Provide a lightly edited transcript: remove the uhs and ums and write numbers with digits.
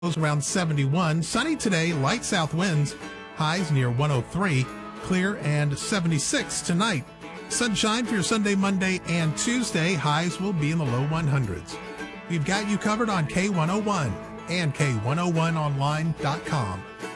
Around 71. Sunny today, light south winds, highs near 103, clear and 76 tonight. Sunshine for your Sunday, Monday, and Tuesday. Highs will be in the low 100s. We've got you covered on K101 and K101online.com.